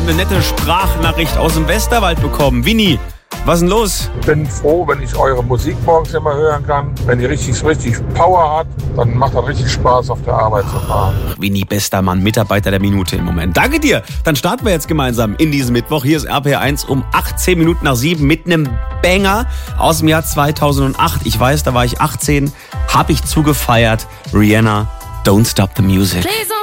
eine nette Sprachnachricht aus dem Westerwald bekommen. Winnie, was ist denn los? Ich bin froh, wenn ich eure Musik morgens immer hören kann. Wenn die richtig Power hat, dann macht das richtig Spaß, auf der Arbeit zu fahren. Winnie, bester Mann, Mitarbeiter der Minute im Moment. Danke dir. Dann starten wir jetzt gemeinsam in diesen Mittwoch. Hier ist RPR1 um 18 Minuten nach 7 mit einem Banger aus dem Jahr 2008. Ich weiß, da war ich 18, habe ich zugefeiert. Rihanna, Don't Stop the Music.